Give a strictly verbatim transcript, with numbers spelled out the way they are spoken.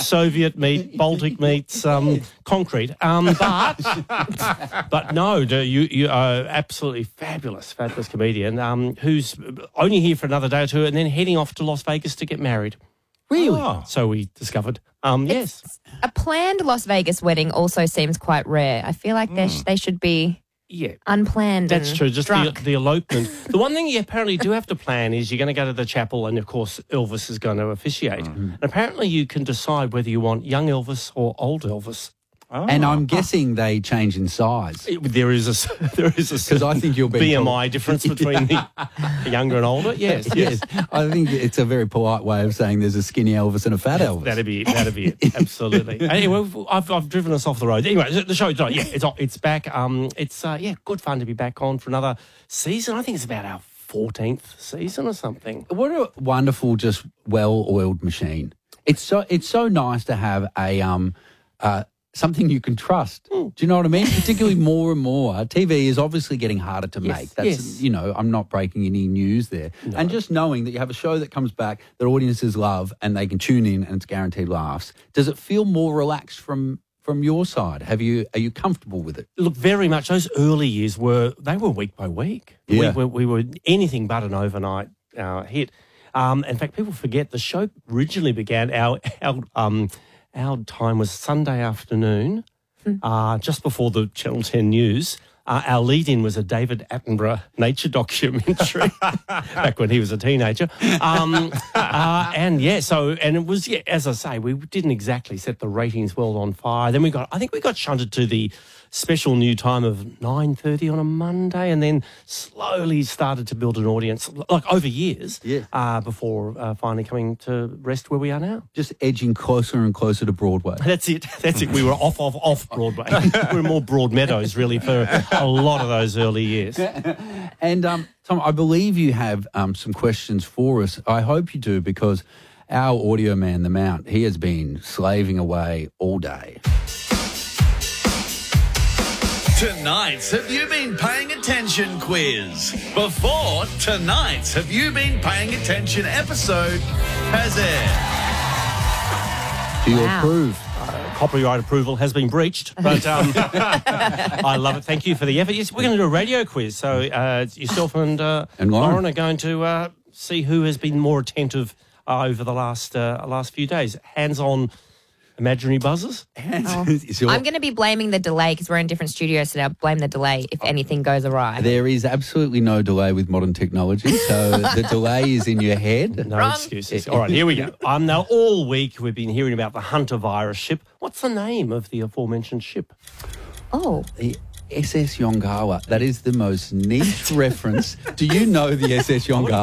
Soviet meet, Baltic meets um, concrete. Um, but but no, do you you are absolutely fabulous, fabulous comedian um, who's only here for another day or two and then heading off to Las Vegas to get married. Really? Oh. So we discovered. Um, yes. A planned Las Vegas wedding also seems quite rare. I feel like they, sh- they should be Yeah. unplanned. That's and true. Just the, drunk. the elopement. The one thing you apparently do have to plan is you're going to go to the chapel and, of course, Elvis is going to officiate. Mm-hmm. And apparently you can decide whether you want young Elvis or old Elvis. Oh. And I'm guessing they change in size. It, there is a there is a because I think you'll be B M I difference between the younger and older. Yes, yes, yes. I think it's a very polite way of saying there's a skinny Elvis and a fat Elvis. That'd be that'd be it. Absolutely. Anyway, I've I've driven us off the road. Anyway, the show's done. Yeah, it's it's back. Um, it's uh, yeah, good fun to be back on for another season. I think it's about our fourteenth season or something. What a wonderful, just well-oiled machine. It's so it's so nice to have a um uh. something you can trust. Mm. Do you know what I mean? Particularly more and more. T V is obviously getting harder to yes, make. That's, yes. you know, I'm not breaking any news there. No. And just knowing that you have a show that comes back that audiences love and they can tune in and it's guaranteed laughs. Does it feel more relaxed from from your side? Have you Are you comfortable with it? Look, very much. Those early years were, they were week by week. Yeah. We, we, we were anything but an overnight uh, hit. Um, in fact, people forget the show originally began, our, our um, Our time was Sunday afternoon, mm. uh, just before the Channel ten news. Uh, our lead-in was a David Attenborough nature documentary back when he was a teenager. Um, uh, and, yeah, so, and it was, yeah, as I say, we didn't exactly set the ratings world on fire. Then we got, I think we got shunted to the special new time of nine thirty on a Monday and then slowly started to build an audience, like over years, yeah. uh, before uh, finally coming to rest where we are now. Just edging closer and closer to Broadway. That's it. That's it. We were off, off, off Broadway. We were more Broadmeadows, really, for a lot of those early years. And, um, Tom, I believe you have um, some questions for us. I hope you do, because our audio man, The Mount, he has been slaving away all day. Tonight's Have You Been Paying Attention quiz. Before tonight's Have You Been Paying Attention episode has aired. Do you Wow. approve? Uh, copyright approval has been breached, but um, I love it. Thank you for the effort. Yes, we're going to do a radio quiz. So uh, yourself and, uh, and Lauren. Lauren are going to uh, see who has been more attentive uh, over the last uh, last few days. Hands-on imaginary buzzers. Oh. I'm going to be blaming the delay because we're in different studios today. I'll blame the delay if anything goes awry. There is absolutely no delay with modern technology, so the delay is in your head. No Wrong. excuses. All right, here we go. Um, now, all week we've been hearing about the Hunter virus ship. What's the name of the aforementioned ship? Oh. The S S Yongawa. That is the most niche reference. Do you know the S S Yongawa?